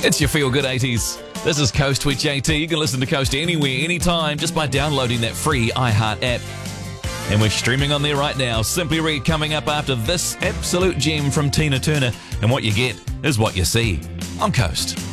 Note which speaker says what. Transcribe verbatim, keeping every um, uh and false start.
Speaker 1: It's your Feel Good eighties. This is Coast with J T. You can listen to Coast anywhere, anytime, just by downloading that free iHeart app. And we're streaming on there right now. Simply Read coming up after this absolute gem from Tina Turner. And what you get is what you see on Coast.